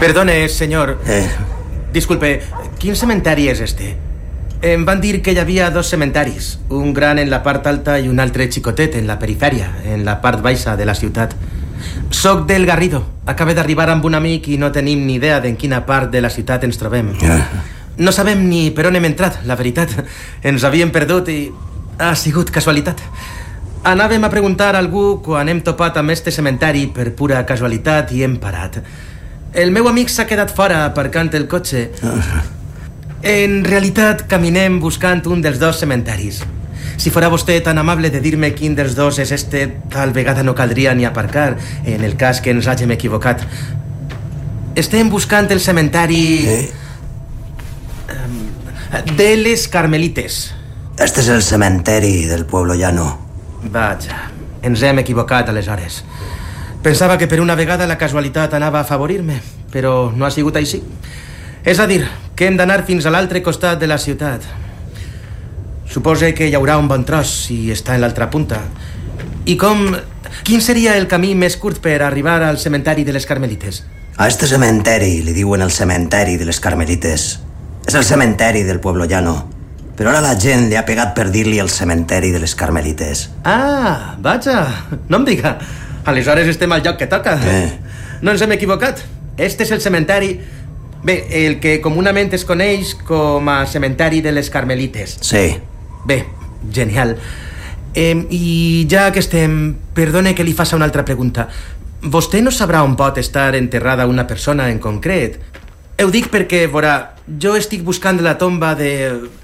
Perdone, senyor. Disculpe, quin cementeri és este? Em van dir que hi havia dos cementaris, un gran en la part alta i un altre xicotet en la perifèria, en la part baixa de la ciutat. Soc del Garrido. Acabo d'arribar amb un amic i no tenim ni idea d'en quina part de la ciutat ens trobem. No sabem ni per on hem entrat, la veritat. Ens havíem perdut i ha sigut casualitat. Anàvem a preguntar a algú quan hem topat amb este cementeri per pura casualitat i hem parat. El meu amic s'ha quedat fora aparcant el cotxe. En realitat, caminem buscant un dels dos cementaris. Si fora vostè tan amable de dir-me quin dels dos és este, tal vegada no caldria ni aparcar, en el cas que ens hàgim equivocat. Estem buscant el cementari... de les Carmelites. Este és el cementeri del Pueblo Llano. Vaja, ens hem equivocat aleshores. Pensava que per una vegada la casualitat anava a afavorir-me, però no ha sigut així. És a dir, que hem d'anar fins a l'altre costat de la ciutat. Supose que hi haurà un bon tros si està en l'altra punta. I com... Quin seria el camí més curt per arribar al cementeri de les Carmelites? A este cementeri li diuen el cementeri de les Carmelites. És el cementeri del Pueblo Llano. Però ara la gent li ha pegat per dir-li el cementeri de les Carmelites. Ah, vaja, no em diga. Aleshores estem al lloc que toca. No ens hem equivocat. Este és el cementeri... Bé, el que comunament es coneix com a cementeri de les Carmelites. Sí. Bé, genial. I ja que estem... Perdone que li faça una altra pregunta. Vostè no sabrà on pot estar enterrada una persona en concret? Ho dic perquè, veurà, jo estic buscant la tomba de...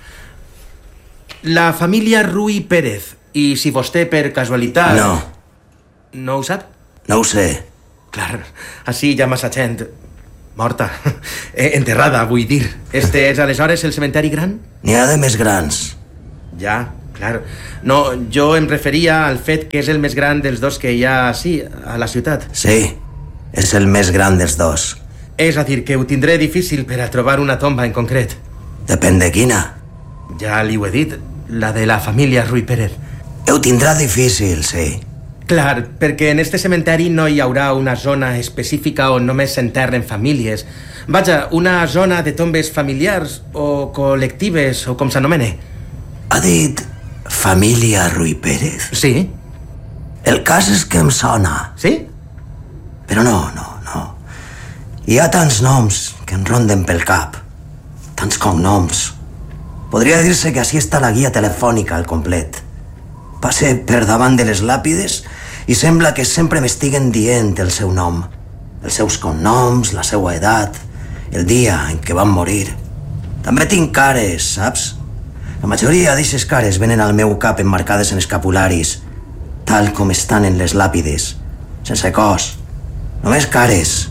la família Ruy Pérez. I si vostè, per casualitat... No. No ho sap? No ho sé. Clar, així hi ha massa gent... morta. Enterrada, vull dir. Este és, aleshores, el cementeri gran? N'hi ha de més grans. Ja, clar. No, jo em referia al fet que és el més gran dels dos que hi ha així, a la ciutat. Sí, és el més gran dels dos. És a dir, que ho tindré difícil per a trobar una tomba en concret. Depèn de quina. Ja li ho he dit, la de la família Ruy Pérez. Ho tindrà difícil, sí. Clar, perquè en este cementeri no hi haurà una zona específica on només s'enterren famílies. Vaja, una zona de tombes familiars o col·lectives, o com s'anomene. Ha dit família Ruy Pérez? Sí. El cas és que em sona. Sí? Però no. Hi ha tants noms que em ronden pel cap. Tants cognoms. Podria dir-se que així està la guia telefònica al complet. Passe per davant de les làpides i sembla que sempre m'estiguen dient el seu nom, els seus cognoms, la seva edat, el dia en què van morir. També tinc cares, saps? La majoria d'eixes cares venen al meu cap emmarcades en escapularis, tal com estan en les làpides, sense cos, només cares.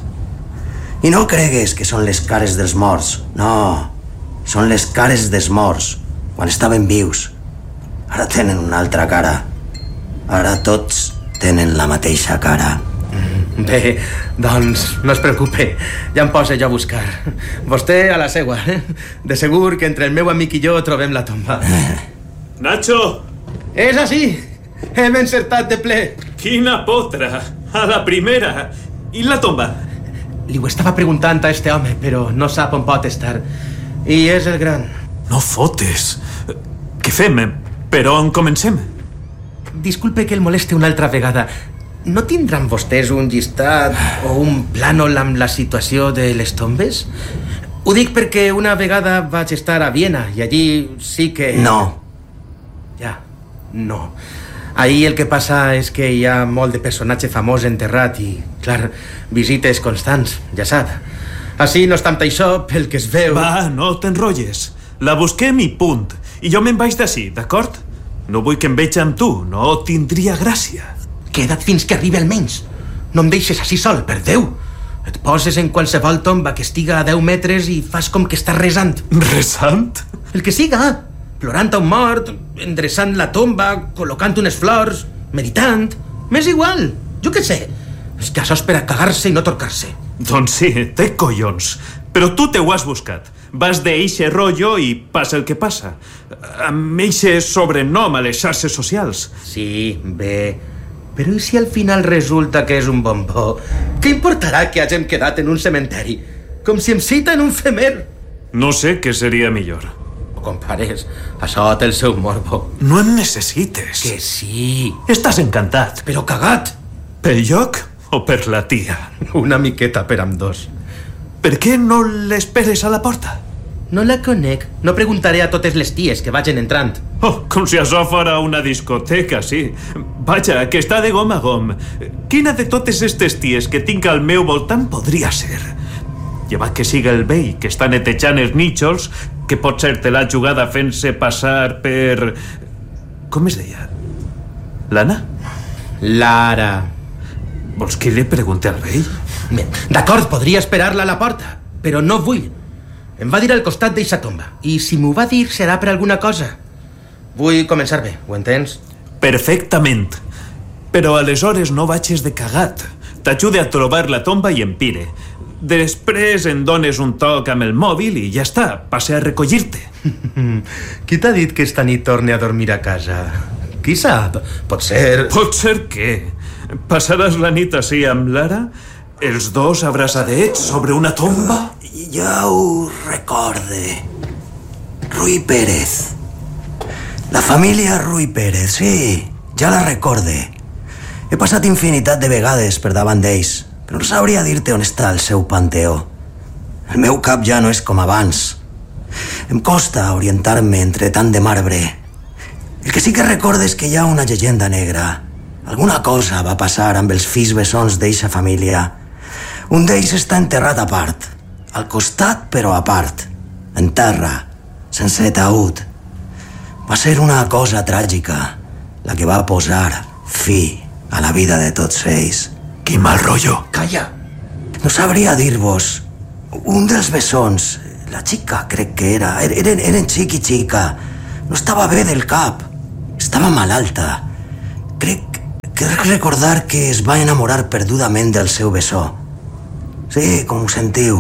I no cregues que són les cares dels morts, no, són les cares dels morts, quan estaven vius. Ara tenen una altra cara. Ara tots tenen la mateixa cara. Bé, doncs no es preocupe. Ja em poso jo a buscar. Vostè a la seua. De segur que entre el meu amic i jo trobem la tomba. Nacho! És així! Hem encertat de ple. Quina potra! A la primera! I la tomba? Li ho estava preguntant a este home, però no sap on pot estar. I és el gran. No fotes. Què fem? Per on comencem? Disculpe que el moleste una altra vegada. No tindran vostès un llistat o un plànol amb la situació de les tombes? Ho dic perquè una vegada vaig estar a Viena i allí sí que... No. Ja, no. Ahir el que passa és que hi ha molt de personatge famós enterrat i, clar, visites constants, ja sap. Així no és tant això pel que es veu... Va, no t'enrotlles. La busquem i punt. I jo me'n vaig d'ací, d'acord? No vull que em vegi amb tu, no tindria gràcia. Queda't fins que arribi almenys. No em deixes així sol, per Déu. Et poses en qualsevol tomba que estiga a 10 metres i fas com que estàs resant. Resant? El que siga. Plorant a un mort, endreçant la tomba, col·locant unes flors, meditant... M'és igual, jo què sé. És que això és per a cagar-se i no torcar-se. Doncs sí, té collons. Però tu te ho has buscat. Vas d'eixe rotllo i passa el que passa. Amb eixe sobrenom a les xarxes socials. Sí, bé. Però i si al final resulta que és un bombó? Què importarà que hàgim quedat en un cementeri? Com si em cita en un femer. No sé què seria millor. No compares. Això té el seu morbo. No em necessites. Que sí. Estàs encantat. Però cagat. Pel lloc o per la tia? Una miqueta per ambdós. Per què no l'esperes a la porta? No la conec. No preguntaré a totes les ties que vagin entrant. Oh, com si això fora una discoteca, sí. Vaja, que està de gom a gom. Quina de totes estes ties que tinc al meu voltant podria ser? Llevat que siga el vell que està netejant els nítxols, que pot ser te l'ha jugada fent-se passar per... Com es deia? L'Anna? Lara. Vols que li pregunti al vell? D'acord, podria esperar-la a la porta, però no vull. Em va dir al costat d'eixa tomba, i si m'ho va dir serà per alguna cosa. Vull començar bé, ho entens? Perfectament. Però aleshores no vagis de cagat. T'ajude a trobar la tomba i em pire. Després em dones un toc amb el mòbil i ja està, passe a recollir-te. Qui t'ha dit que esta nit torni a dormir a casa? Qui sap? Pot ser... Pot ser què? Passaràs la nit així amb Lara? Els dos abraçadets sobre una tomba? Ja ho recorde. Ruy Pérez. La família Ruy Pérez, sí, ja la recorde. He passat infinitat de vegades per davant d'ells, però no sabria dir-te on està el seu panteó. El meu cap ja no és com abans. Em costa orientar-me entre tant de marbre. El que sí que recordo és que hi ha una llegenda negra. Alguna cosa va passar amb els fills bessons d'eixa família. Un d'ells està enterrat a part, al costat però a part, en terra, sense taüt. Va ser una cosa tràgica, la que va posar fi a la vida de tots ells. Quin mal rotllo. Calla. No sabria dir-vos. Un dels bessons, la xica crec que eren xic i xica. No estava bé del cap, estava malalta. Crec recordar que es va enamorar perdudament del seu bessó. Sí, com ho sentiu.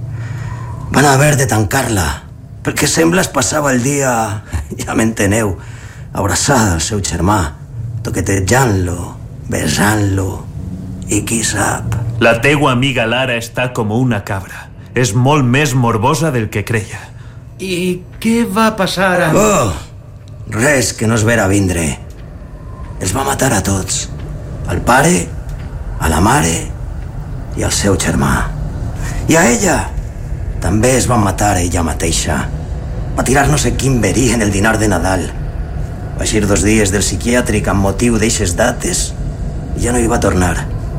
Van haver de tancar-la, perquè sembla es passava el dia, ja m'enteneu, abraçada al seu germà, toquetejant-lo, besant-lo, i qui sap... La teua amiga Lara està com una cabra. És molt més morbosa del que creia. I què va passar amb... Oh, res que no es vera vindre. Els va matar a tots. Al pare, a la mare i al seu germà. I a ella també es va matar ella mateixa. Va tirar no sé quin verí en el dinar de Nadal. Va eixir 2 dies del psiquiàtric amb motiu d'eixes dates i ja no hi va tornar.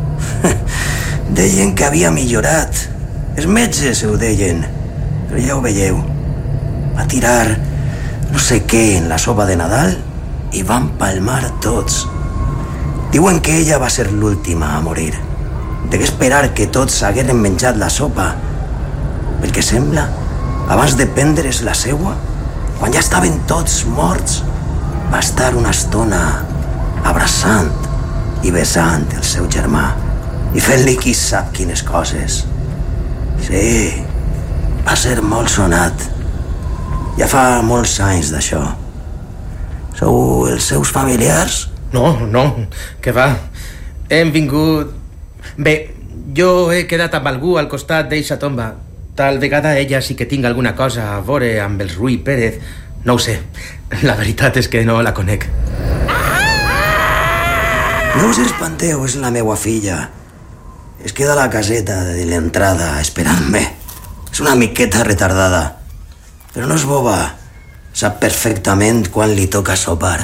Deien que havia millorat. Els metges ho deien, però ja ho veieu. Va tirar no sé què en la sopa de Nadal i van palmar tots. Diuen que ella va ser l'última a morir. Degué esperar que tots hagueren menjat la sopa. Pel que sembla, abans de prendre's la seua, quan ja estaven tots morts, va estar una estona abraçant i besant el seu germà i fent-li qui sap quines coses. Sí, va ser molt sonat. Ja fa molts anys d'això. Sou els seus familiars? No, que va. Hem vingut... Bé, jo he quedat amb algú al costat d'eixa tomba. Tal vegada ella sí que tinc alguna cosa a veure amb els Ruy Pérez. No ho sé. La veritat és que no la conec. No us espanteu, és la meua filla. Es queda a la caseta de l'entrada esperant-me. És una miqueta retardada, però no és boba. Sap perfectament quan li toca sopar.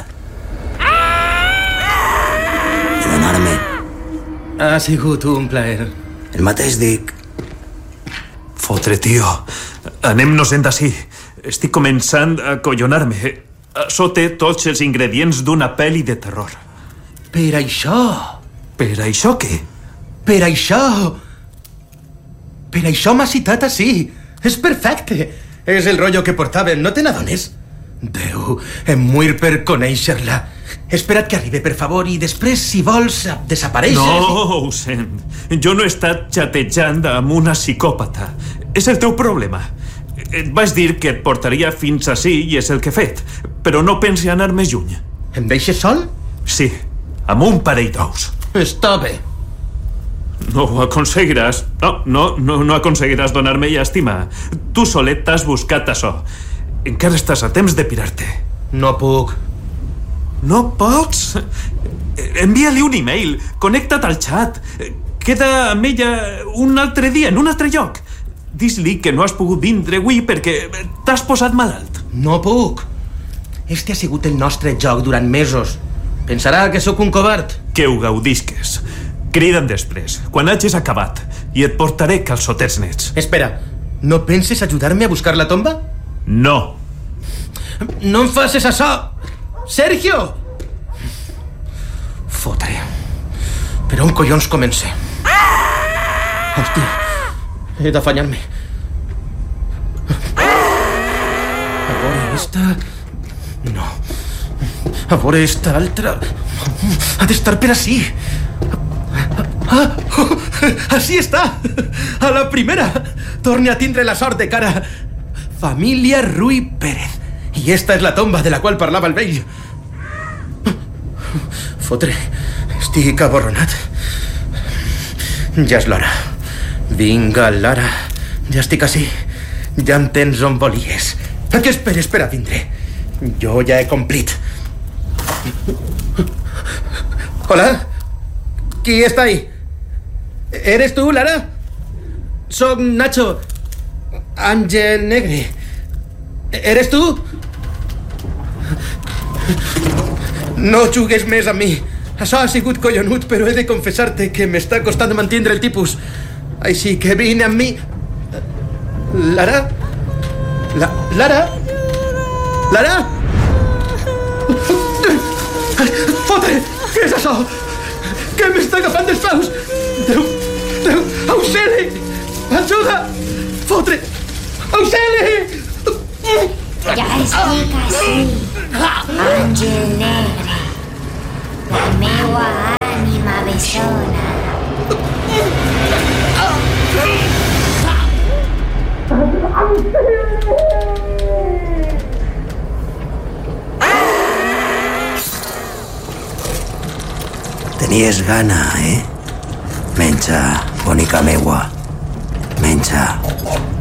I donar-me. Ha sigut un plaer. El mateix dic. Fotre, tio. Anem-nos-en d'ací. Estic començant a collonar-me. Això té tots els ingredients d'una pel·li de terror. Per això... Per això què? Per això... Per això m'ha citat així. És perfecte. És el rotllo que portàvem, no te n'adones? Déu, em muir per conèixer-la. He esperat que arribi, per favor, i després, si vols, desapareixes... No, ho sent. Jo no he estat xatejant amb una psicòpata. És el teu problema. Et vaig dir que et portaria fins ací i és el que he fet. Però no pensi anar més lluny. Em deixes sol? Sí, amb un parell d'ous. Està bé. No ho aconseguiràs. No aconseguiràs donar-me llàstima. Tu solet t'has buscat això. Encara estàs a temps de pirar-te. No puc. No pots? Envia-li un e-mail. Connecta't al xat. Queda amb ella un altre dia, en un altre lloc. Dis-li que no has pogut vindre avui perquè t'has posat malalt. No puc. Este ha sigut el nostre joc durant mesos. Pensarà que sóc un covard. Que ho gaudisques. Crida'm després, quan hagis acabat, i et portaré calçotets nets. Espera, no penses ajudar-me a buscar la tomba? No. No em facis això! Sergio! Fotre. Per on collons comença? Hòstia, he d'afanyar-me. A veure, esta... No. A veure, esta altra... Ha d'estar per ací. Així està. A la primera. Torne a tindre la sort de cara. Família Ruy Pérez. I esta és la tomba de la qual parlava el vell. Fotre, estic aborronat. Ja és l'hora. Vinga, Lara. Ja estic ací. Ja em tens on volies. A què esperes per a vindre? Jo ja he complit. Hola? Qui està ahí? ¿Eres tú, Lara? Soc Nacho. Àngel Negre. ¿Eres tú? No jugues més amb mi. Això ha sigut collonut, però he de confessar-te que m'està costant mantindre el tipus. Així que vine amb mi. Lara? Lara? Lara? Fotre! Què és això? Què m'està agafant dels peus? Déu! Auxili! Ajuda! Fotre! Auxili! Ja estic ací, Àngel Negre. La meua ànima bessona. Tenies gana, eh? Menja, bonica meua. Menja.